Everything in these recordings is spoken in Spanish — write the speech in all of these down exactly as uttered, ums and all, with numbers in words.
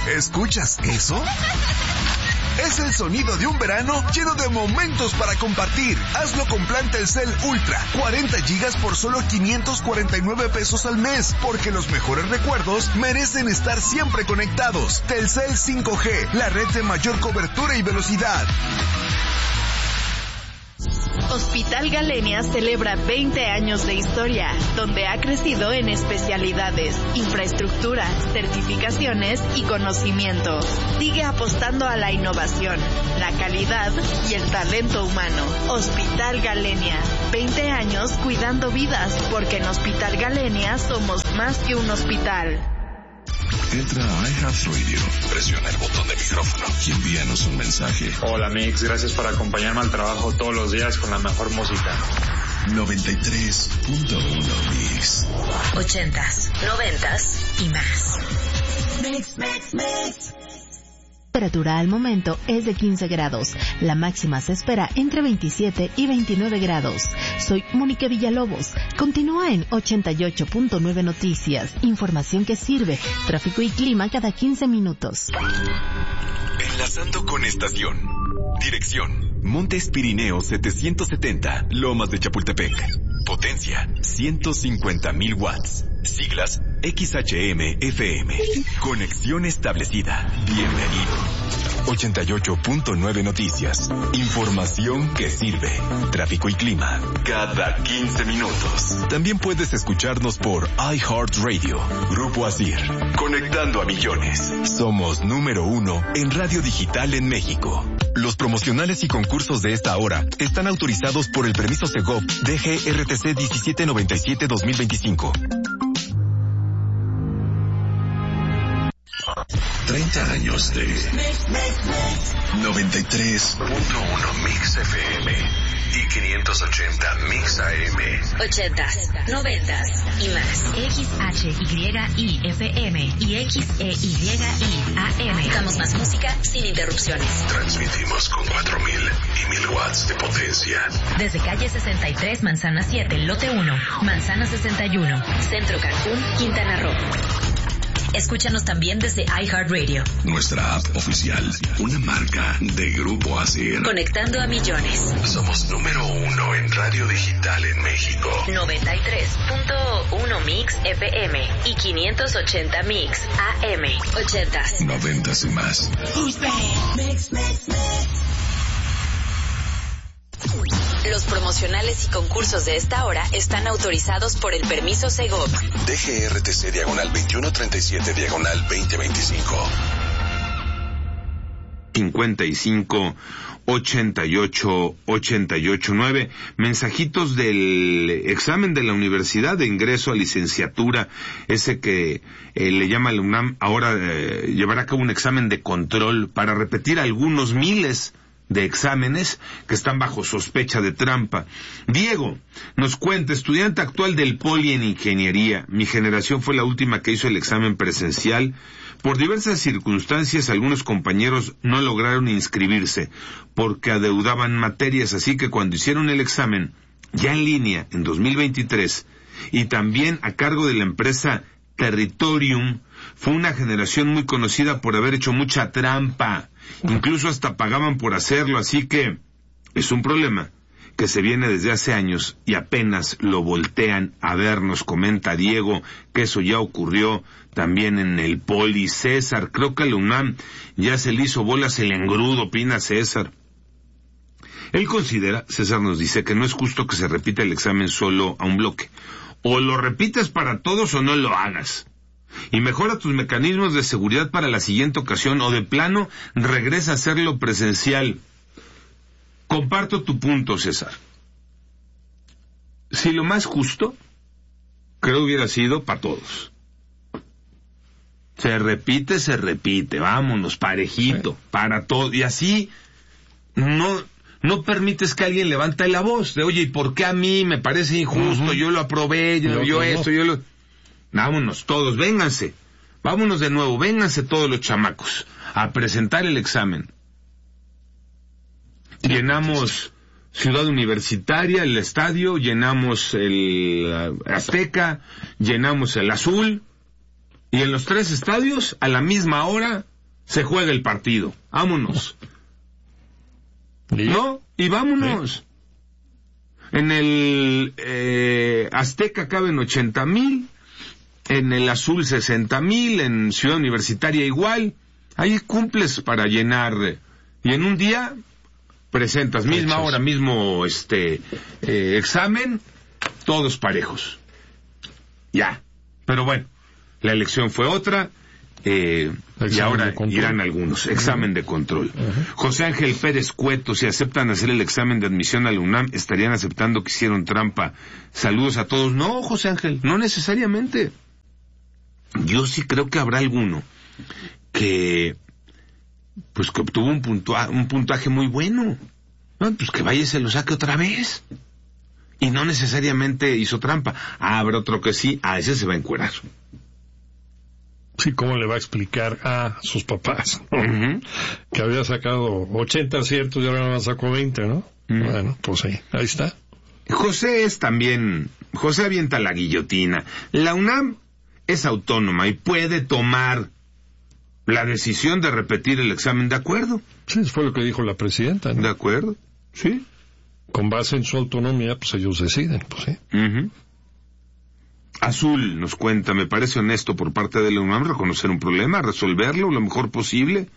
¿Escuchas eso? Es el sonido de un verano lleno de momentos para compartir. Hazlo con plan Telcel Ultra, cuarenta gigas por solo quinientos cuarenta y nueve pesos al mes, porque los mejores recuerdos merecen estar siempre conectados. Telcel cinco G, la red de mayor cobertura y velocidad. Hospital Galenia celebra veinte años de historia, donde ha crecido en especialidades, infraestructura, certificaciones y conocimiento. Sigue apostando a la innovación, la calidad y el talento humano. Hospital Galenia, veinte años cuidando vidas, porque en Hospital Galenia somos más que un hospital. Entra a iHeartRadio, presiona el botón de micrófono y envíanos un mensaje. Hola Mix, gracias por acompañarme al trabajo todos los días con la mejor música. noventa y tres punto uno Mix. Ochentas, noventas y más. Mix, mix, mix. La temperatura al momento es de quince grados. La máxima se espera entre veintisiete y veintinueve grados. Soy Mónica Villalobos. Continúa en ochenta y ocho punto nueve Noticias. Información que sirve. Tráfico y clima cada quince minutos. Enlazando con estación. Dirección: Montes Pirineos setecientos setenta, Lomas de Chapultepec. Potencia: ciento cincuenta mil watts. Siglas: X H M F M. Conexión establecida. Bienvenido. ochenta y ocho punto nueve Noticias. Información que sirve. Tráfico y clima cada quince minutos. También puedes escucharnos por iHeartRadio. Grupo Asir. Conectando a millones. Somos número uno en radio digital en México. Los promocionales y concursos de esta hora están autorizados por el permiso Segov D G R T C diecisiete noventa y siete dos mil veinticinco. treinta años de noventa y tres punto uno Mix F M y quinientos ochenta Mix A M. Ochentas, noventas y más. X H Y I F M y X E Y I A M. Damos más música sin interrupciones. Transmitimos con cuatro mil y mil watts de potencia. Desde calle sesenta y tres, Manzana siete, lote uno, Manzana sesenta y uno. Centro Cancún, Quintana Roo. Escúchanos también desde iHeartRadio. Nuestra app oficial, una marca de Grupo Asir. Conectando a millones. Somos número uno en radio digital en México. noventa y tres punto uno Mix F M y quinientos ochenta Mix A M. Ochentas. Noventas y más. Mix, mix, mix. Los promocionales y concursos de esta hora están autorizados por el permiso Segov. D G R T C diagonal veintiuno treinta y siete diagonal veinte veinticinco. cincuenta y cinco, ochenta y ocho, ochenta y ocho, nueve. Mensajitos del examen de la universidad de ingreso a licenciatura, ese que eh, le llama la UNAM, ahora eh, llevará a cabo un examen de control para repetir algunos miles de exámenes que están bajo sospecha de trampa. Diego nos cuenta, estudiante actual del Poli en Ingeniería. Mi generación fue la última que hizo el examen presencial. Por diversas circunstancias, algunos compañeros no lograron inscribirse porque adeudaban materias, así que cuando hicieron el examen, ya en línea, en dos mil veintitrés, y también a cargo de la empresa Territorium, fue una generación muy conocida por haber hecho mucha trampa. Incluso hasta pagaban por hacerlo, así que es un problema que se viene desde hace años y apenas lo voltean a ver. Nos comenta Diego que eso ya ocurrió también en el Poli. César, creo que a la UNAM ya se le hizo bolas el engrudo, opina César. Él considera, César nos dice, que no es justo que se repita el examen solo a un bloque. O lo repites para todos o no lo hagas. Y mejora tus mecanismos de seguridad para la siguiente ocasión, o de plano regresa a hacerlo presencial. Comparto tu punto, César. Si lo más justo, creo hubiera sido para todos. Se repite, se repite, vámonos, parejito, sí, para todos. Y así no no permites que alguien levante la voz de, oye, ¿y por qué a mí me parece injusto? Uh-huh. Yo lo aprobé, yo, yo esto, yo lo... Vámonos todos, vénganse, vámonos de nuevo, vénganse todos los chamacos a presentar el examen. Llenamos Ciudad Universitaria, el estadio, llenamos el Azteca, llenamos el Azul, y en los tres estadios, a la misma hora, se juega el partido. Vámonos. ¿No? Y vámonos. En el eh, Azteca caben ochenta mil, en el Azul sesenta mil, en Ciudad Universitaria igual. Ahí cumples para llenar. Y en un día presentas misma hora, mismo este eh, examen, todos parejos. Ya. Pero bueno, la elección fue otra. Eh, y ahora irán algunos. Examen uh-huh. de control. Uh-huh. José Ángel Pérez Cueto, si aceptan hacer el examen de admisión a la UNAM, estarían aceptando que hicieron trampa. Saludos a todos. No, José Ángel, no necesariamente. Yo sí creo que habrá alguno que pues que obtuvo un, puntua, un puntaje muy bueno. No, pues que vaya y se lo saque otra vez. Y no necesariamente hizo trampa. Ah, habrá otro que sí, a ese se va a encuerar. Sí, ¿cómo le va a explicar a sus papás? Uh-huh. Que había sacado ochenta aciertos y ahora nada más sacó veinte, ¿no? Uh-huh. Bueno, pues sí, ahí está. José es también, José avienta la guillotina. La UNAM es autónoma y puede tomar la decisión de repetir el examen, ¿de acuerdo? Sí, eso fue lo que dijo la presidenta, ¿no? De acuerdo, sí. Con base en su autonomía, pues ellos deciden, pues sí. Uh-huh. Azul nos cuenta, me parece honesto por parte de la UNAM reconocer un problema, resolverlo lo mejor posible.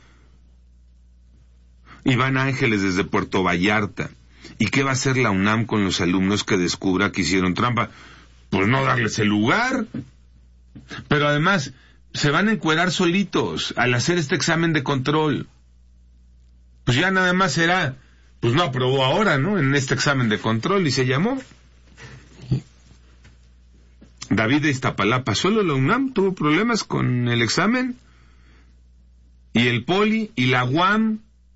Iván Ángeles desde Puerto Vallarta. ¿Y qué va a hacer la UNAM con los alumnos que descubra que hicieron trampa? Pues no darles el lugar. Pero además, se van a encuerar solitos al hacer este examen de control. Pues ya nada más será, pues no aprobó ahora, ¿no? En este examen de control y se llamó. David de Iztapalapa, ¿solo la UNAM tuvo problemas con el examen? ¿Y el Poli? ¿Y la UAM?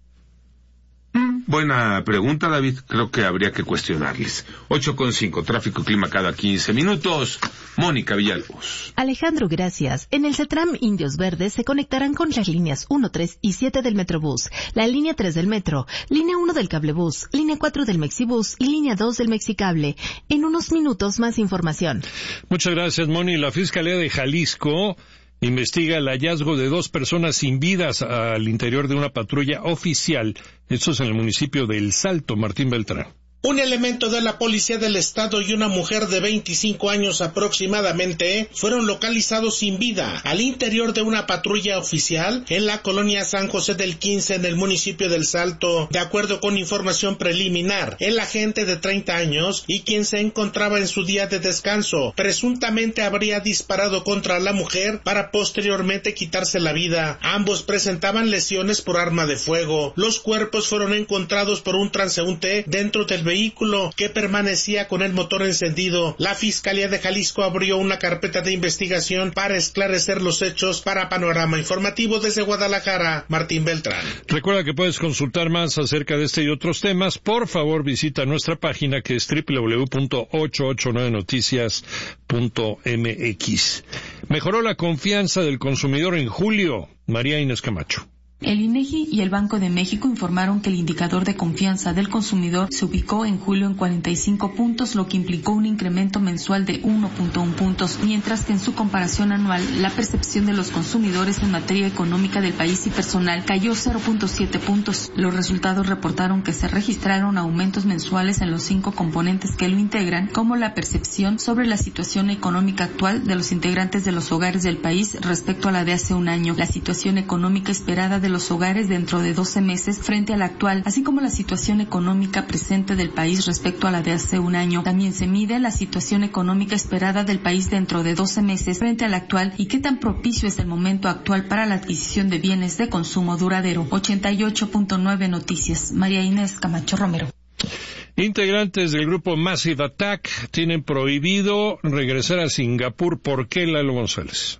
Mm, buena pregunta, David. Creo que habría que cuestionarles. ocho con cinco, tráfico y clima cada quince minutos. Mónica Villalobos. Alejandro, gracias. En el CETRAM Indios Verdes se conectarán con las líneas uno, tres y siete del Metrobús, la línea tres del Metro, línea uno del Cablebús, línea cuatro del Mexibús y línea dos del Mexicable. En unos minutos más información. Muchas gracias, Moni. La Fiscalía de Jalisco investiga el hallazgo de dos personas sin vidas al interior de una patrulla oficial. Esto es en el municipio de El Salto. Martín Beltrán. Un elemento de la Policía del Estado y una mujer de veinticinco años aproximadamente fueron localizados sin vida al interior de una patrulla oficial en la colonia San José del quince en el municipio del Salto. De acuerdo con información preliminar, el agente de treinta años y quien se encontraba en su día de descanso presuntamente habría disparado contra la mujer para posteriormente quitarse la vida. Ambos presentaban lesiones por arma de fuego. Los cuerpos fueron encontrados por un transeúnte dentro del vehículo vehículo que permanecía con el motor encendido. La Fiscalía de Jalisco abrió una carpeta de investigación para esclarecer los hechos. Para Panorama Informativo desde Guadalajara, Martín Beltrán. Recuerda que puedes consultar más acerca de este y otros temas. Por favor, visita nuestra página que es doble u doble u doble u punto ochocientos ochenta y nueve noticias punto m x. Mejoró la confianza del consumidor en julio. María Inés Camacho. El INEGI y el Banco de México informaron que el indicador de confianza del consumidor se ubicó en julio en cuarenta y cinco puntos, lo que implicó un incremento mensual de uno punto uno puntos, mientras que en su comparación anual la percepción de los consumidores en materia económica del país y personal cayó cero punto siete puntos. Los resultados reportaron que se registraron aumentos mensuales en los cinco componentes que lo integran, como la percepción sobre la situación económica actual de los integrantes de los hogares del país respecto a la de hace un año, la situación económica esperada de los hogares dentro de doce meses frente a la actual, así como la situación económica presente del país respecto a la de hace un año. También se mide la situación económica esperada del país dentro de doce meses frente a la actual y qué tan propicio es el momento actual para la adquisición de bienes de consumo duradero. ochenta y ocho punto nueve Noticias. María Inés Camacho Romero. Integrantes del grupo Massive Attack tienen prohibido regresar a Singapur. ¿Por qué, Lalo González?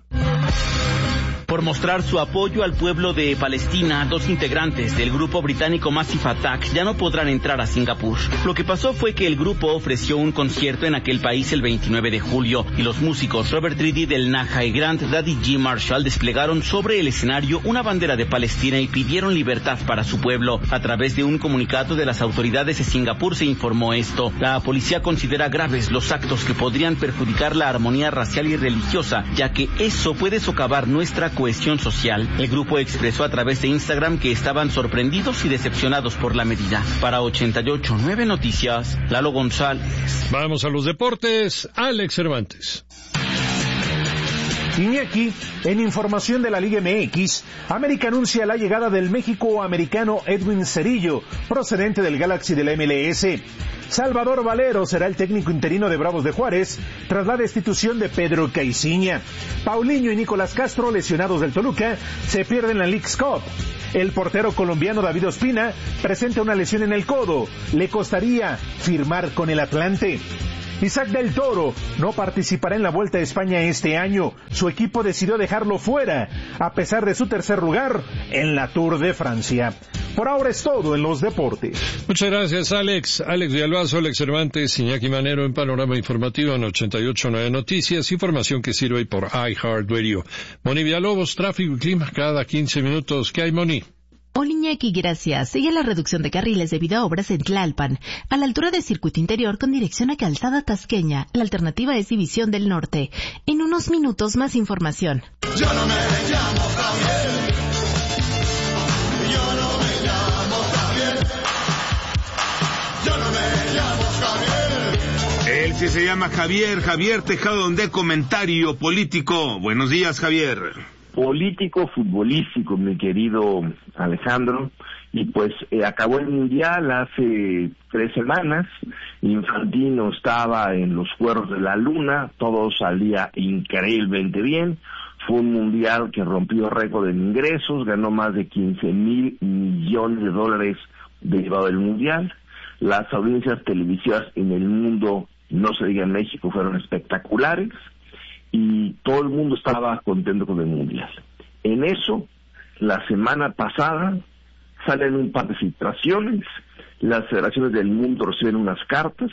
Por mostrar su apoyo al pueblo de Palestina, dos integrantes del grupo británico Massive Attack ya no podrán entrar a Singapur. Lo que pasó fue que el grupo ofreció un concierto en aquel país el veintinueve de julio y los músicos Robert Reedy del Naja y Grant Daddy G. Marshall desplegaron sobre el escenario una bandera de Palestina y pidieron libertad para su pueblo. A través de un comunicado de las autoridades de Singapur se informó esto. La policía considera graves los actos que podrían perjudicar la armonía racial y religiosa, ya que eso puede socavar nuestra cohesión cohesión social. El grupo expresó a través de Instagram que estaban sorprendidos y decepcionados por la medida. Para ochenta y ocho punto nueve Noticias, Lalo González. Vamos a los deportes. Alex Cervantes. Iñaki, en información de la Liga M X, América anuncia la llegada del México-americano Edwin Cerillo, procedente del Galaxy de la M L S. Salvador Valero será el técnico interino de Bravos de Juárez, tras la destitución de Pedro Caiciña. Paulinho y Nicolás Castro, lesionados del Toluca, se pierden la Leagues Cup. El portero colombiano David Ospina presenta una lesión en el codo, le costaría firmar con el Atlante. Isaac del Toro no participará en la Vuelta a España este año. Su equipo decidió dejarlo fuera, a pesar de su tercer lugar en la Tour de Francia. Por ahora es todo en los deportes. Muchas gracias, Alex. Alex Villalbazo, Alex Cervantes, Iñaki Manero en Panorama Informativo en ochenta y ocho punto nueve Noticias. Información que sirve por iHeartRadio. Moni Villalobos, tráfico y clima cada quince minutos. ¿Qué hay, Moni? Hola Iñaki, gracias. Sigue la reducción de carriles debido a obras en Tlalpan, a la altura del circuito interior con dirección a Calzada Tasqueña. La alternativa es División del Norte. En unos minutos más información. Yo no me llamo Javier. Yo no me llamo Javier. Yo no me llamo Javier. Él sí se llama Javier, Javier Tejado de Comentario Político. Buenos días, Javier. Político, futbolístico, mi querido Alejandro, y pues eh, acabó el Mundial hace tres semanas. Infantino estaba en los cuernos de la luna, todo salía increíblemente bien. Fue un Mundial que rompió récord en ingresos, ganó más de quince mil millones de dólares derivado del Mundial. Las audiencias televisivas en el mundo, no se diga en México, fueron espectaculares. Y todo el mundo estaba contento con el Mundial. En eso, la semana pasada, salen un par de filtraciones, las federaciones del mundo reciben unas cartas,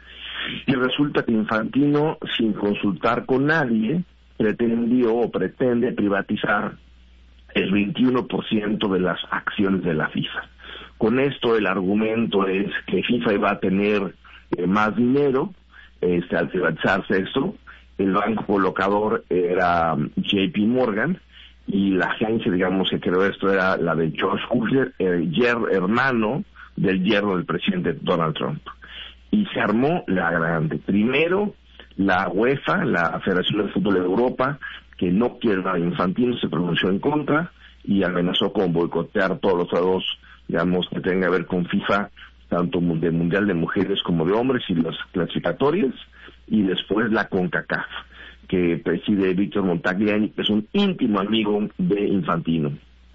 y resulta que Infantino, sin consultar con nadie, pretendió o pretende privatizar el veintiuno por ciento de las acciones de la FIFA. Con esto el argumento es que FIFA iba a tener eh, más dinero este, al privatizarse esto. El banco colocador era J P Morgan y la agencia, digamos, que creó esto era la de George Kushner, el yer- hermano del yerno del presidente Donald Trump. Y se armó la grande. Primero, la UEFA, la Federación de Fútbol de Europa, que no quiere a Infantino, se pronunció en contra y amenazó con boicotear todos los juegos, digamos, que tengan que ver con FIFA, tanto del Mundial de Mujeres como de Hombres y las clasificatorias. Y después la CONCACAF, que preside Víctor Montagliani, que es un íntimo amigo de Infantino.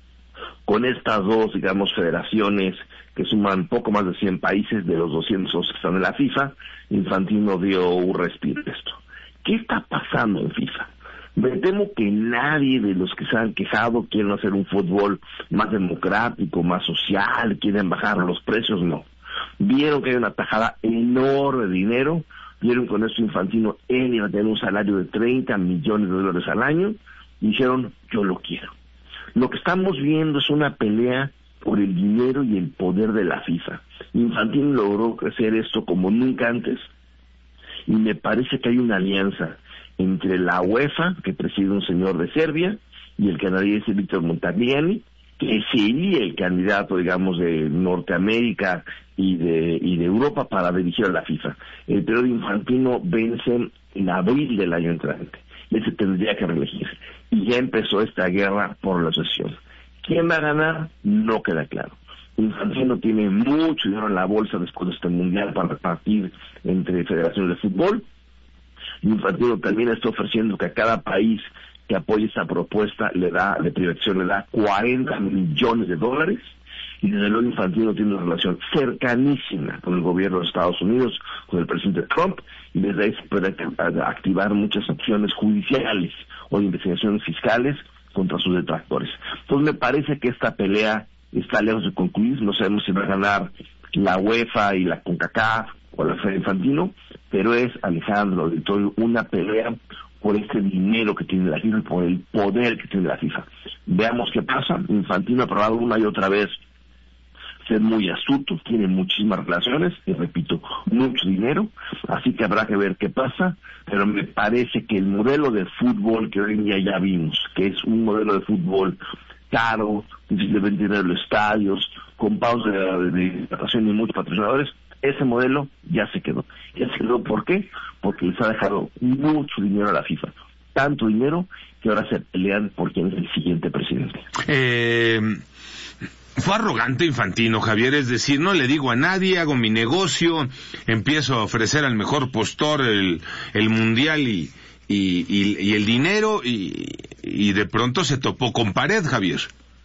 Con estas dos, digamos, federaciones que suman poco más de cien países de los doscientos que están en la FIFA, Infantino dio un respiro a esto. ¿Qué está pasando en FIFA? Me temo que nadie de los que se han quejado quieren hacer un fútbol más democrático, más social, quieren bajar los precios, no. Vieron que hay una tajada enorme de dinero. Vieron con esto Infantino, él iba a tener un salario de treinta millones de dólares al año, y dijeron, yo lo quiero. Lo que estamos viendo es una pelea por el dinero y el poder de la FIFA. Infantino logró crecer esto como nunca antes, y me parece que hay una alianza entre la UEFA, que preside un señor de Serbia, y el canadiense Víctor Montagliani, que sería el candidato, digamos, de Norteamérica y de y de Europa para dirigir a la FIFA. El periodo Infantino vence en abril del año entrante. Él se tendría que reelegir. Y ya empezó esta guerra por la sucesión. ¿Quién va a ganar? No queda claro. Infantino tiene mucho dinero en la bolsa después de este mundial para repartir entre federaciones de fútbol. Infantino también está ofreciendo que a cada país que apoye esta propuesta le da de privatización le da cuarenta millones de dólares, y desde luego Infantino tiene una relación cercanísima con el gobierno de Estados Unidos, con el presidente Trump, y desde ahí se puede activar muchas acciones judiciales o investigaciones fiscales contra sus detractores. Entonces me parece que esta pelea está lejos de concluir. No sabemos si va a ganar la UEFA y la CONCACAF o la Fede Infantino, pero es, Alejandro Auditorio, una pelea por este dinero que tiene la FIFA y por el poder que tiene la FIFA. Veamos qué pasa. Infantino ha probado una y otra vez ser muy astuto, tiene muchísimas relaciones y, repito, mucho dinero, así que habrá que ver qué pasa, pero me parece que el modelo de fútbol que hoy en día ya vimos, que es un modelo de fútbol caro, difícilmente ir a los estadios, con pagos de, de hidratación y muchos patrocinadores, ese modelo ya se quedó. Ya se quedó, ¿por qué? Porque les ha dejado mucho dinero a la FIFA. Tanto dinero que ahora se pelean por quién es el siguiente presidente. Eh, fue arrogante Infantino, Javier, es decir, no le digo a nadie, hago mi negocio, empiezo a ofrecer al mejor postor el, el mundial y, y, y, y el dinero, y, y de pronto se topó con pared, Javier.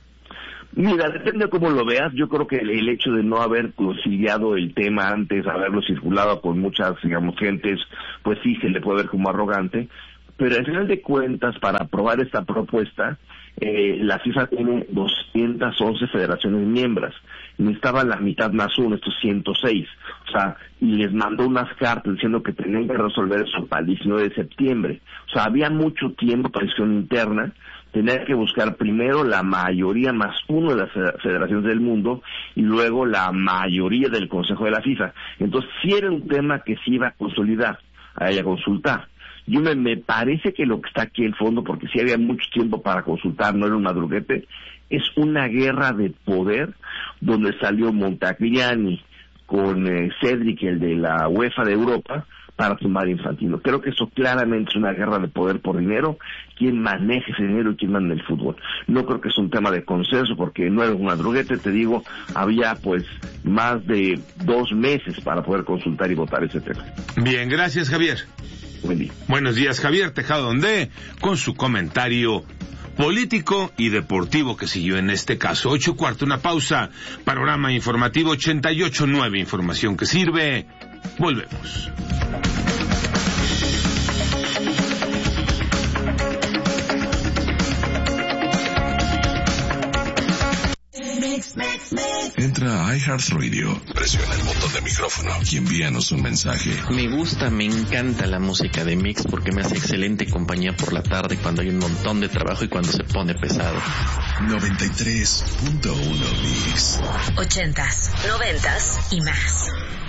Mira, depende de cómo lo veas. Yo creo que el, el hecho de no haber conciliado el tema antes, haberlo circulado con muchas, digamos, gentes, pues sí se le puede ver como arrogante. Pero al final de cuentas, para aprobar esta propuesta, eh, la FIFA tiene doscientas once federaciones miembros. Necesitaba la mitad más uno, estos ciento seis. O sea, y les mandó unas cartas diciendo que tenían que resolver eso para el diecinueve de septiembre. O sea, había mucho tiempo para presión interna. Tenía que buscar primero la mayoría más uno de las federaciones del mundo y luego la mayoría del Consejo de la FIFA. Entonces, sí era un tema que se iba a consolidar, a ella consultar. Yo me, me parece que lo que está aquí el fondo, porque sí había mucho tiempo para consultar, no era un madruguete, es una guerra de poder donde salió Montagliani con eh, Cedric, el de la UEFA de Europa, para tumbar a Infantino. Creo que eso claramente es una guerra de poder por dinero, quién maneja ese dinero y quién manda el fútbol. No creo que es un tema de consenso, porque no era un madruguete, te digo, había pues más de dos meses para poder consultar y votar ese tema. Bien, gracias, Javier. Buen día. Buenos días, Javier Tejado Ondé, con su comentario político y deportivo que siguió en este caso. Ocho cuarto, una pausa. Panorama informativo ochenta y ocho nueve, información que sirve. Volvemos. Entra a iHeartRadio, presiona el botón de micrófono y envíanos un mensaje. Me gusta, me encanta la música de Mix porque me hace excelente compañía por la tarde cuando hay un montón de trabajo y cuando se pone pesado. noventa y tres punto uno Mix. Ochentas, noventas y más.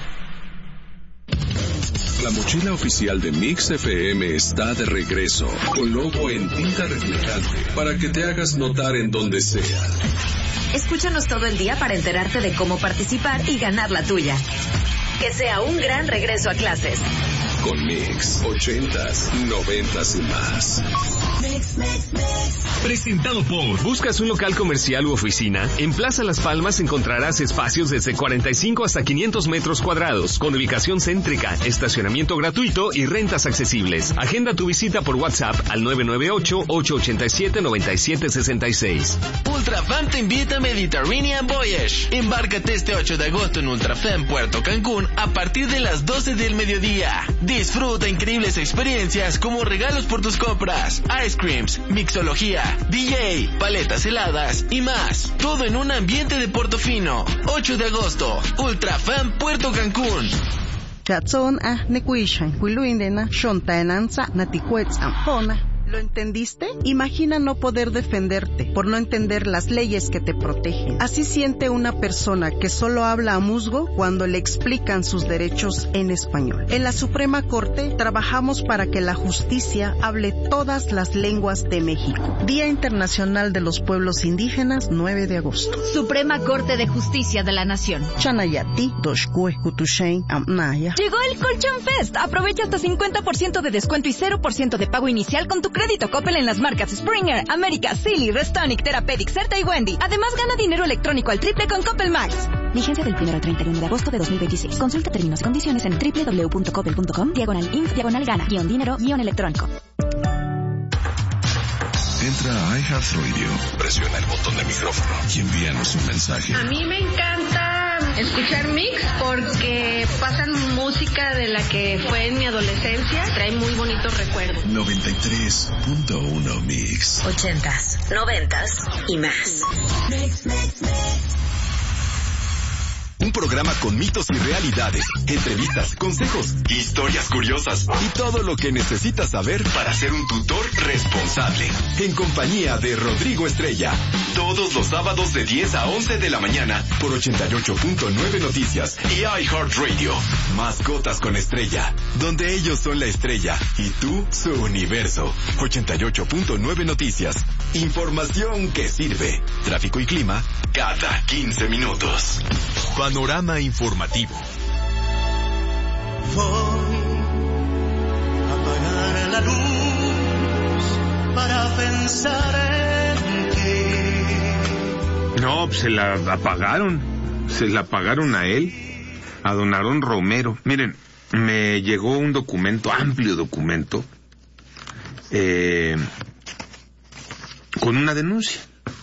La mochila oficial de Mix F M está de regreso, con logo en tinta reflejante, para que te hagas notar en donde sea. Escúchanos todo el día para enterarte de cómo participar y ganar la tuya. Que sea un gran regreso a clases. Con Mix, ochentas, noventas y más. Mix, mix, mix. Presentado por... ¿Buscas un local comercial u oficina? En Plaza Las Palmas encontrarás espacios desde cuarenta y cinco hasta quinientos metros cuadrados, con ubicación céntrica, estacionamiento gratuito y rentas accesibles. Agenda tu visita por WhatsApp al nueve nueve ocho, ocho ocho siete, nueve siete seis seis. Ultrafan te invita a Mediterranean Voyage. Embárcate este ocho de agosto en Ultrafan Puerto Cancún a partir de las doce del mediodía. Disfruta increíbles experiencias como regalos por tus compras, ice creams, mixología, D J, paletas heladas y más. Todo en un ambiente de Portofino. ocho de agosto, Ultrafan Puerto Cancún. Chatson a Nekuishan, Huiluindena, Shontaenanza, Natihuetz Ampona. ¿Lo entendiste? Imagina no poder defenderte por no entender las leyes que te protegen. Así siente una persona que solo habla a musgo cuando le explican sus derechos en español. En la Suprema Corte trabajamos para que la justicia hable todas las lenguas de México. Día Internacional de los Pueblos Indígenas, nueve de agosto. Suprema Corte de Justicia de la Nación. Chanayati, Doshkue, Kutushain, Amnaya. Llegó el Colchón Fest. Aprovecha hasta cincuenta por ciento de descuento y cero por ciento de pago inicial con tu crédito Coppel en las marcas Springer, América, Silly, Restonic, Therapeutic, Certa y Wendy. Además, gana dinero electrónico al triple con Coppel Max. Vigencia del primero al treinta y uno de agosto de dos mil veintiséis. Consulta términos y condiciones en doble u doble u doble u punto coppel punto com, diagonal inf, diagonal gana, guión dinero, guión electrónico. Entra a iHeartRadio, presiona el botón de micrófono y envíanos un mensaje. A mí me encanta escuchar Mix porque pasan música de la que fue en mi adolescencia, trae muy bonitos recuerdos. noventa y tres punto uno Mix. Ochentas, noventas y más. Mix, mix, mix. Un programa con mitos y realidades, entrevistas, consejos, historias curiosas y todo lo que necesitas saber para ser un tutor responsable. En compañía de Rodrigo Estrella. Todos los sábados de diez a once de la mañana por ochenta y ocho punto nueve Noticias y iHeartRadio. Mascotas con Estrella, donde ellos son la estrella y tú su universo. ochenta y ocho punto nueve Noticias. Información que sirve. Tráfico y clima cada quince minutos. Panorama informativo. Voy a apagar la luz para pensar en ti. No, pues se la apagaron. Se la apagaron a él, a don Aarón Romero. Miren, me llegó un documento, amplio documento, eh, con una denuncia.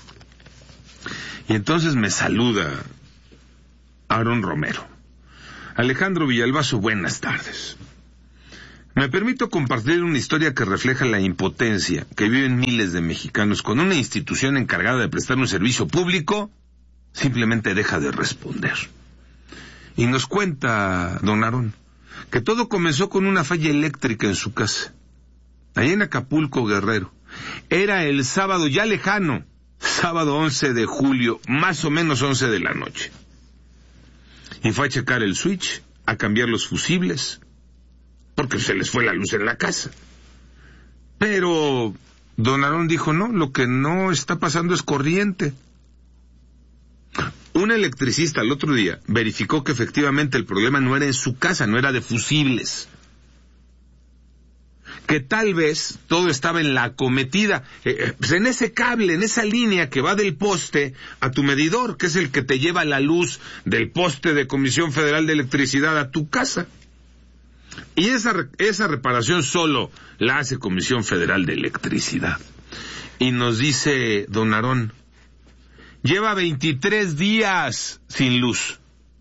Y entonces me saluda Aarón Romero. Alejandro Villalbazo, buenas tardes. Me permito compartir una historia que refleja la impotencia que viven miles de mexicanos cuando una institución encargada de prestar un servicio público simplemente deja de responder. Y nos cuenta don Aarón que todo comenzó con una falla eléctrica en su casa, allá en Acapulco, Guerrero. Era el sábado ya lejano, sábado once de julio, más o menos once de la noche. Y fue a checar el switch, a cambiar los fusibles, porque se les fue la luz en la casa. Pero don Aarón dijo, no, lo que no está pasando es corriente. Un electricista el otro día verificó que efectivamente el problema no era en su casa, no era de fusibles. Que tal vez todo estaba en la acometida, eh, pues en ese cable, en esa línea que va del poste a tu medidor, que es el que te lleva la luz del poste de Comisión Federal de Electricidad a tu casa. Y esa, esa reparación solo la hace Comisión Federal de Electricidad. Y nos dice don Aarón, lleva veintitrés días sin luz.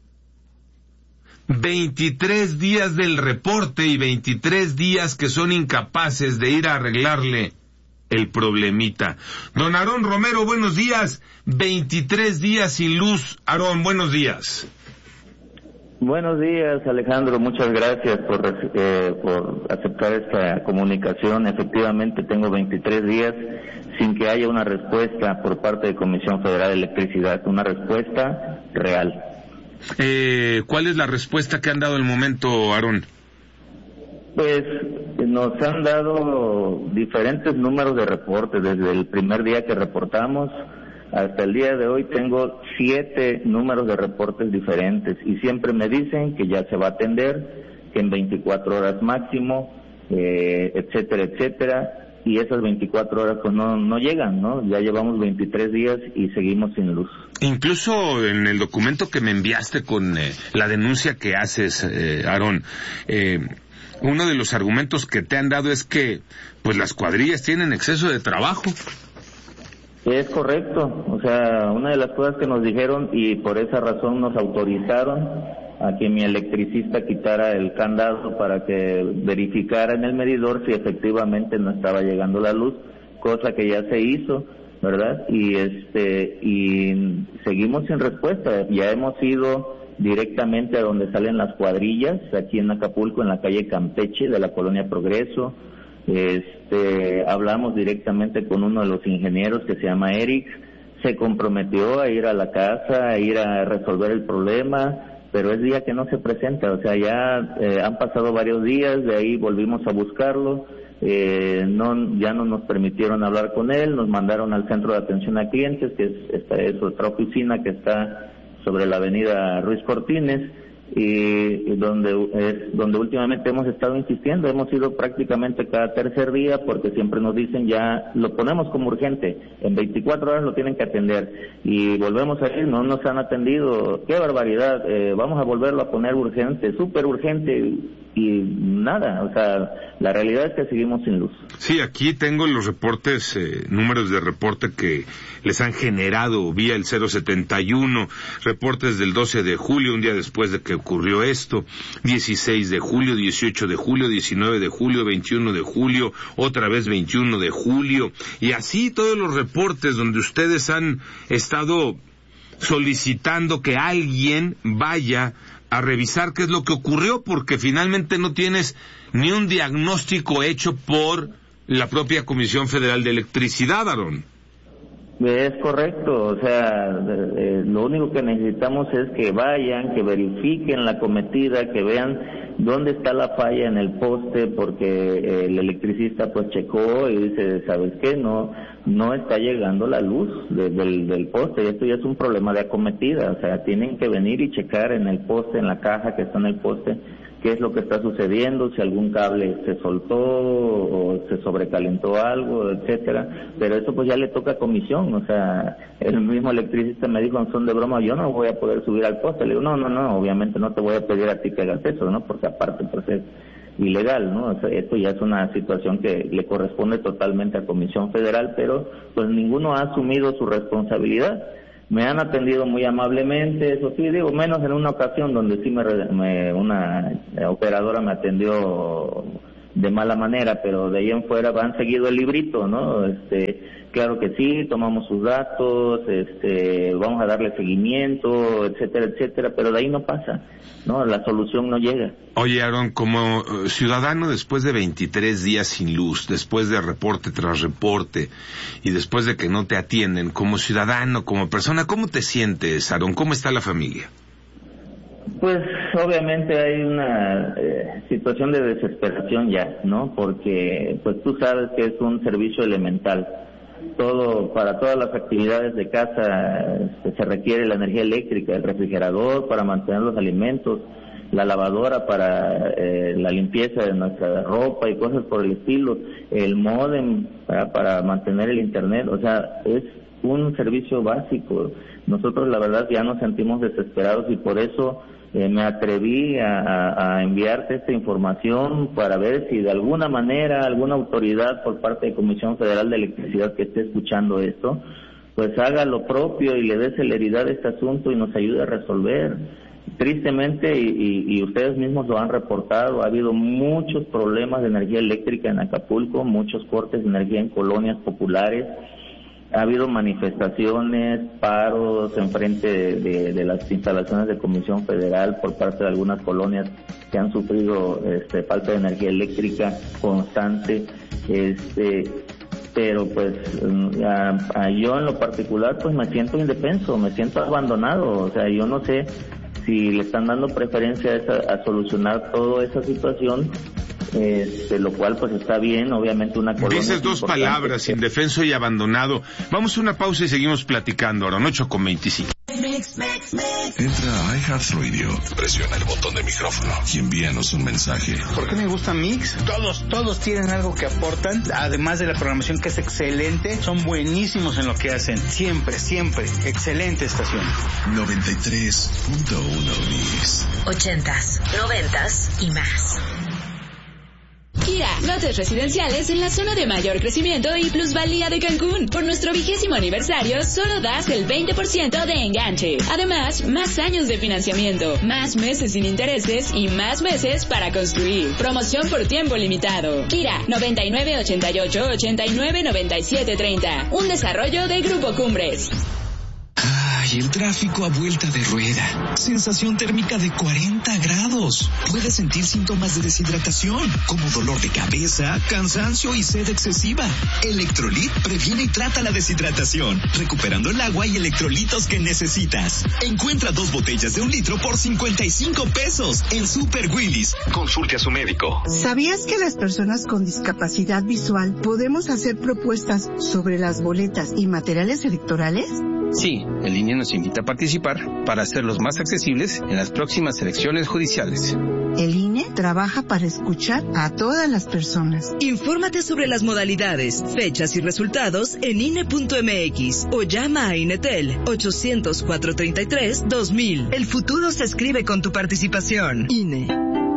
veintitrés días del reporte y veintitrés días que son incapaces de ir a arreglarle el problemita. Don Aarón Romero, buenos días. veintitrés días sin luz. Aarón, buenos días. Buenos días, Alejandro. Muchas gracias por, eh, por aceptar esta comunicación. Efectivamente, tengo veintitrés días sin que haya una respuesta por parte de Comisión Federal de Electricidad, una respuesta real. Eh, ¿Cuál es la respuesta que han dado al momento, Aarón? Pues nos han dado diferentes números de reportes desde el primer día que reportamos hasta el día de hoy. Tengo siete números de reportes diferentes y siempre me dicen que ya se va a atender, que en veinticuatro horas máximo, eh, etcétera, etcétera. Y esas veinticuatro horas pues no, no llegan, ¿no? Ya llevamos veintitrés días y seguimos sin luz. Incluso en el documento que me enviaste con eh, la denuncia que haces, eh, Aarón, eh, uno de los argumentos que te han dado es que pues las cuadrillas tienen exceso de trabajo. Es correcto, o sea, una de las cosas que nos dijeron y por esa razón nos autorizaron a que mi electricista quitara el candado para que verificara en el medidor si efectivamente no estaba llegando la luz, cosa que ya se hizo, ¿verdad? Y este y seguimos sin respuesta. Ya hemos ido directamente a donde salen las cuadrillas, aquí en Acapulco, en la calle Campeche de la colonia Progreso. Este, hablamos directamente con uno de los ingenieros que se llama Eric, se comprometió a ir a la casa, a ir a resolver el problema, pero es día que no se presenta. O sea, ya eh, han pasado varios días, de ahí volvimos a buscarlo, eh, no, ya no nos permitieron hablar con él, nos mandaron al centro de atención a clientes, que es, esta es otra oficina que está sobre la avenida Ruiz Cortines, y donde es donde últimamente hemos estado insistiendo. Hemos ido prácticamente cada tercer día porque siempre nos dicen ya lo ponemos como urgente, en veinticuatro horas lo tienen que atender, y volvemos a ir, no nos han atendido. Qué barbaridad, eh, vamos a volverlo a poner urgente, súper urgente, y nada. O sea, la realidad es que seguimos sin luz. Sí, aquí tengo los reportes, eh, números de reporte que les han generado vía el cero setenta y uno, reportes del doce de julio, un día después de que ocurrió esto, dieciséis de julio, dieciocho de julio, diecinueve de julio, veintiuno de julio, otra vez veintiuno de julio, y así todos los reportes donde ustedes han estado solicitando que alguien vaya a revisar qué es lo que ocurrió, porque finalmente no tienes ni un diagnóstico hecho por la propia Comisión Federal de Electricidad, Aarón. Es correcto, o sea, eh, lo único que necesitamos es que vayan, que verifiquen la cometida, que vean dónde está la falla en el poste, porque el electricista pues checó y dice, ¿sabes qué? No no está llegando la luz de, del, del poste, y esto ya es un problema de acometida, o sea, tienen que venir y checar en el poste, en la caja que está en el poste, qué es lo que está sucediendo, si algún cable se soltó o se sobrecalentó algo, etcétera, pero eso pues ya le toca a comisión, o sea, el mismo electricista me dijo en son de broma, yo no voy a poder subir al poste, le digo, no, no, no, obviamente no te voy a pedir a ti que hagas eso, ¿no? Porque aparte pues es ilegal, ¿no? O sea, esto ya es una situación que le corresponde totalmente a Comisión Federal, pero pues ninguno ha asumido su responsabilidad. Me han atendido muy amablemente, eso sí, digo, menos en una ocasión donde sí me, me una operadora me atendió de mala manera, pero de ahí en fuera han seguido el librito, ¿no? Este, claro que sí, tomamos sus datos, este, vamos a darle seguimiento, etcétera, etcétera, pero de ahí no pasa, ¿no? La solución no llega. Oye, Aaron, como ciudadano después de veintitrés días sin luz, después de reporte tras reporte y después de que no te atienden, como ciudadano, como persona, ¿cómo te sientes, Aaron? ¿Cómo está la familia? Pues obviamente hay una eh, situación de desesperación ya, ¿no? Porque pues tú sabes que es un servicio elemental. Todo, para todas las actividades de casa este, se requiere la energía eléctrica, el refrigerador para mantener los alimentos, la lavadora para eh, la limpieza de nuestra ropa y cosas por el estilo, el módem para, para mantener el internet, o sea, es un servicio básico. Nosotros la verdad ya nos sentimos desesperados y por eso eh, me atreví a, a, a enviarte esta información para ver si de alguna manera alguna autoridad por parte de Comisión Federal de Electricidad que esté escuchando esto, pues haga lo propio y le dé celeridad a este asunto y nos ayude a resolver. Tristemente, y, y, y ustedes mismos lo han reportado, ha habido muchos problemas de energía eléctrica en Acapulco, muchos cortes de energía en colonias populares. Ha habido manifestaciones, paros en frente de, de, de las instalaciones de Comisión Federal por parte de algunas colonias que han sufrido este, falta de energía eléctrica constante. Este, pero pues a, a yo en lo particular pues me siento indefenso, me siento abandonado, o sea, yo no sé si le están dando preferencia a, esa, a solucionar toda esa situación. Este, lo cual pues está bien, obviamente una colonia. Dices dos palabras, indefenso y abandonado. Vamos a una pausa y seguimos platicando ahora, ocho con veinticinco. Entra a iHeartRadio, presiona el botón de micrófono y envíanos un mensaje. ¿Por qué me gusta Mix? Todos, todos tienen algo que aportan, además de la programación que es excelente, son buenísimos en lo que hacen, siempre, siempre, excelente estación. noventa y tres punto uno Mix. Ochentas, noventas y más. Kira, lotes residenciales en la zona de mayor crecimiento y plusvalía de Cancún. Por nuestro vigésimo aniversario, solo das el veinte por ciento de enganche. Además, más años de financiamiento, más meses sin intereses y más meses para construir. Promoción por tiempo limitado. Kira, noventa y nueve ochenta y ocho ochenta y nueve noventa y siete treinta. Un desarrollo de Grupo Cumbres. Ay, el tráfico a vuelta de rueda. Sensación térmica de cuarenta grados. Puedes sentir síntomas de deshidratación, como dolor de cabeza, cansancio y sed excesiva. Electrolit previene y trata la deshidratación, recuperando el agua y electrolitos que necesitas. Encuentra dos botellas de un litro por cincuenta y cinco pesos en Super Willis. Consulte a su médico. ¿Sabías que las personas con discapacidad visual podemos hacer propuestas sobre las boletas y materiales electorales? Sí, el I N E nos invita a participar para hacerlos más accesibles en las próximas elecciones judiciales. El I N E trabaja para escuchar a todas las personas. Infórmate sobre las modalidades, fechas y resultados en I N E punto M X o llama a Inetel ochocientos, cuatrocientos treinta y tres, dos mil. El futuro se escribe con tu participación. I N E.